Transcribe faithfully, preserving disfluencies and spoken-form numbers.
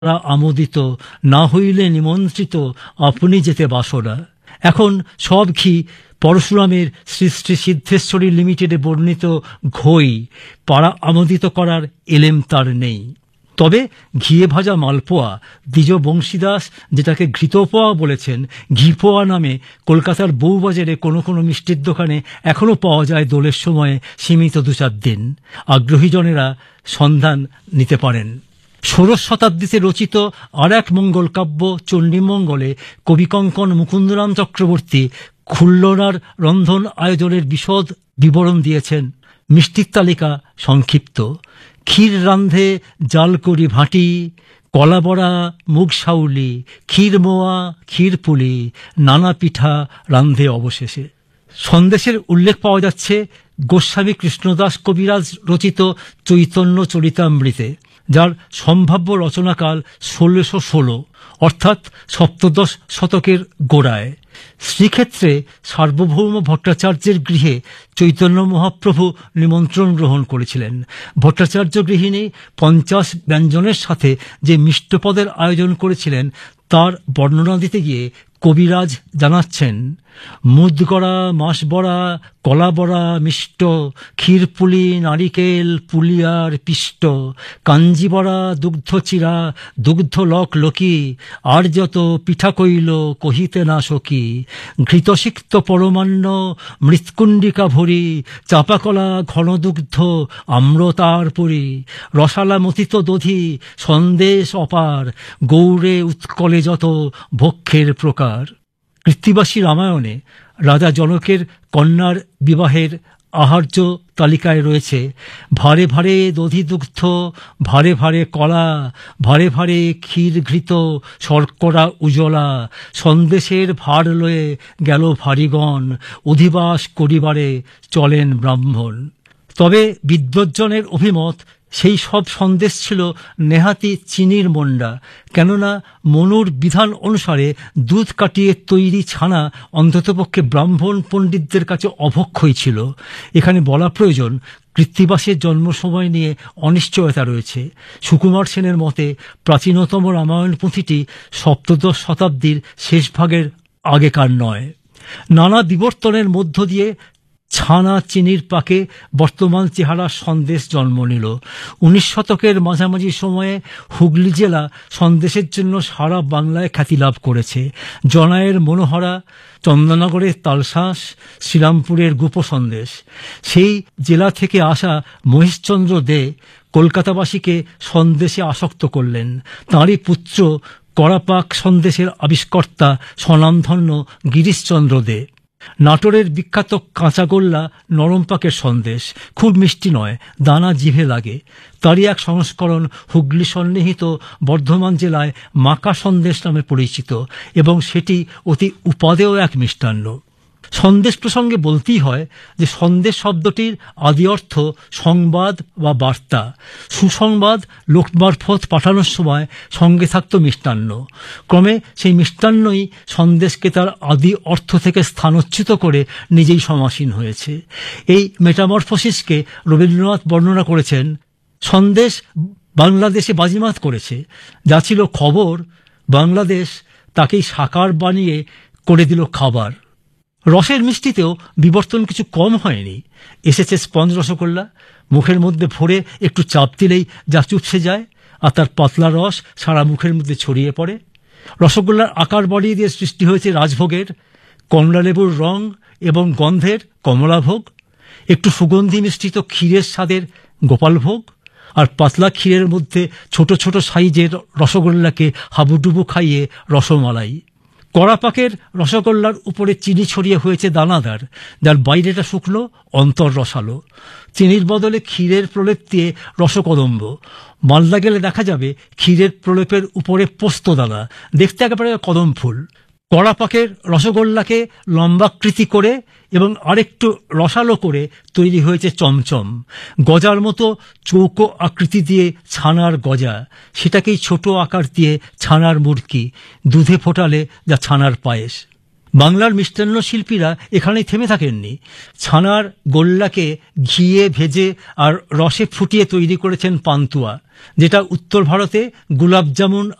তারা আমোদিত, না হইলে নিমন্ত্রিত আপনি যেতে বাসনা। এখন সব ঘি পরশুরামের শ্রী শ্রী সিদ্ধেশ্বরী লিমিটেডে বর্ণিত ঘই, পাড়া আমোদিত করার এলেম তার নেই। তবে ঘিয়ে ভাজা মালপোয়া, দ্বিজ বংশীদাস যেটাকে ঘৃতপোয়া বলেছেন, ঘিপোয়া নামে কলকাতার বউবাজারে কোনো কোনো মিষ্টির দোকানে এখনও পাওয়া যায় দোলের সময়ে সীমিত দু চার দিন। আগ্রহী জনেরা সন্ধান নিতে পারেন। ষোড়শ শতাব্দীতে রচিত আর এক মঙ্গল কাব্য চণ্ডীমঙ্গলে কবিকঙ্কন মুকুন্দরাম চক্রবর্তী খুল্লনার রন্ধন আয়োজনের বিশদ বিবরণ দিয়েছেন। মিষ্টির তালিকা সংক্ষিপ্ত: ক্ষীর রান্ধে জাল করি ভাটি, কলা বড়া মুগ সাউলি, ক্ষীর মোয়া ক্ষীর পুলি, নানা পিঠা রান্ধে অবশেষে। সন্দেশের উল্লেখ পাওয়া যাচ্ছে গোস্বামী কৃষ্ণদাস কবিরাজ রচিত চৈতন্য চরিতামৃতে, যার সম্ভাব্য রচনাকাল ষোলোশো ষোলো অর্থাৎ সপ্তদশ শতকের গোড়ায়। শ্রীক্ষেত্রে সার্বভৌম ভট্টাচার্যের গৃহে চৈতন্য মহাপ্রভু নিমন্ত্রণ গ্রহণ করেছিলেন। ভট্টাচার্য গৃহিণী পঞ্চাশ ব্যঞ্জনের সাথে যে মিষ্টপদের আয়োজন করেছিলেন তার বর্ণনা দিতে গিয়ে কবিরাজ জানাচ্ছেন: মুদগড়া, মাসবড়া, কলা বড়া মিষ্ট, ক্ষীরপুলি, নারিকেল, পুলিয়ার পিষ্ট, কাঞ্জি বড়া, দুগ্ধ চিরা, দুগ্ধ লক লকি, আর যত পিঠা কইল কহিতে না সকি, ঘৃতসিক্ত পরমান্ন, মৃৎকুণ্ডিকা ভরি, চাপাকলা ঘন দুগ্ধ, আম্রতার পুরী, রসালা মথিত দধি, সন্দেশ অপার, গৌরে উৎকলে যত ভক্ষের প্রকার। কৃত্তিবাসী রামায়ণে রাজা জনকের কন্যার বিবাহের আহার্য তালিকায় রয়েছে: ভারে ভারে দধি দুগ্ধ, ভারে ভারে কলা, ভারে ভারে ক্ষীর ঘৃত, শর্করা উজলা, সন্দেশের ভার লয়ে গেল ভারিগণ, অধিবাস করিবারে চলেন ব্রাহ্মণ। তবে বিদ্বজ্জনের অভিমত সেই সব সন্দেশ ছিল নেহাতি চিনির মন্ডা, কেননা মনুর বিধান অনুসারে দুধ কাটিয়ে তৈরি ছানা অন্ততপক্ষে ব্রাহ্মণ পণ্ডিতদের কাছে অভক্ষই ছিল। এখানে বলা প্রয়োজন, কৃত্তিবাসের জন্ম সময় নিয়ে অনিশ্চয়তা রয়েছে। সুকুমার সেনের মতে প্রাচীনতম রামায়ণ পুঁথিটি সপ্তদশ শতাব্দীর শেষ ভাগের আগেকার নয়। নানা বিবর্তনের মধ্য দিয়ে ছানা চিনির পাকে বর্তমান চেহারার সন্দেশ জন্ম নিল। উনিশ শতকের মাঝামাঝি সময়ে হুগলি জেলা সন্দেশের জন্য সারা বাংলায় খ্যাতি লাভ করেছে। জনায়ের মনোহরা, চন্দননগরের তালশাঁস, শ্রীরামপুরের গুপ সন্দেশ। সেই জেলা থেকে আসা মহেশচন্দ্র দে কলকাতাবাসীকে সন্দেশে আসক্ত করলেন। তাঁরই পুত্র কড়াপাক সন্দেশের আবিষ্কর্তা স্বনামধন্য গিরিশচন্দ্র দে। নাটোরের বিখ্যাত কাঁচাগোল্লা নরম পাকের সন্দেশ খুব মিষ্টি নয়, দানা জিভে লাগে। তারই এক সংস্করণ হুগলি সন্নিহিত বর্ধমান জেলায় মাকা সন্দেশ নামে পরিচিত, এবং সেটি অতি উপাদেয় এক মিষ্টান্ন। সন্দেশ প্রসঙ্গে বলতেই হয় যে সন্দেশ শব্দটির আদি অর্থ সংবাদ বা বার্তা। সুসংবাদ লোক মারফত পাঠানোর সময় সঙ্গে থাকত মিষ্টান্ন। ক্রমে সেই মিষ্টান্নই সন্দেশকে তার আদি অর্থ থেকে স্থানচ্যুত করে নিজেই সমাসীন হয়েছে। এই মেটামরফোসিসকে রবীন্দ্রনাথ বর্ণনা করেছেন: সন্দেশ বাংলাদেশে বাজিমাত করেছে, যা ছিল খবর বাংলাদেশ তাকেই সাকার বানিয়ে করে দিল খাবার। রসের মিষ্টিতেও বিবর্তন কিছু কম হয়নি। এসেছে স্পঞ্জ রসগোল্লা, মুখের মধ্যে ভরে একটু চাপ দিলেই যা চুপসে যায়, আর তার পাতলা রস সারা মুখের মধ্যে ছড়িয়ে পড়ে। রসগোল্লার আকার বাড়িয়ে দিয়ে সৃষ্টি হয়েছে রাজভোগের, কমলালেবুর রং এবং গন্ধের কমলাভোগ, একটু সুগন্ধি মিশ্রিত ক্ষীরের স্বাদের গোপালভোগ, আর পাতলা ক্ষীরের মধ্যে ছোট ছোট সাইজের রসগোল্লাকে হাবুডুবু খাইয়ে রসমালাই। কড়াপাকের রসগোল্লার উপরে চিনি ছড়িয়ে হয়েছে দানাদার, যার বাইরেটা শুকনো, অন্তর রসালো। চিনির বদলে ক্ষীরের প্রলেপ দিয়ে রসকদম্ব। মালদা গেলে দেখা যাবে ক্ষীরের প্রলেপের উপরে পোস্তদানা, দেখতে একেবারে কদম ফুল। কড়াপাকের রসগোল্লাকে লম্বাকৃতি করে এবং আরেকটু রসালো করে তৈরি হয়েছে চমচম। গজার মতো চৌকো আকৃতি দিয়ে ছানার গজা, সেটাকেই ছোট আকার দিয়ে ছানার মুড়কি, দুধে ফোটালে যা ছানার পায়েস। বাংলার মিষ্টান্ন শিল্পীরা এখানেই থেমে থাকেননি। ছানার গোল্লাকে ঘিয়ে ভেজে আর রসে ফুটিয়ে তৈরি করেছেন পান্তুয়া, যেটা উত্তর ভারতে গুলাব জামুন